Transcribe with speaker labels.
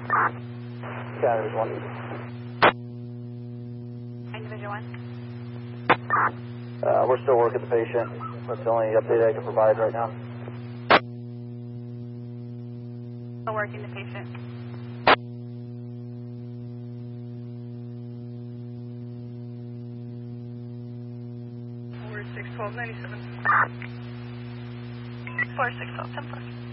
Speaker 1: There's one.
Speaker 2: Division 1.
Speaker 1: We're still working the patient. That's the only update I can provide right now.
Speaker 2: Still working the patient.
Speaker 3: Over 61297.
Speaker 2: 4612, 10 plus.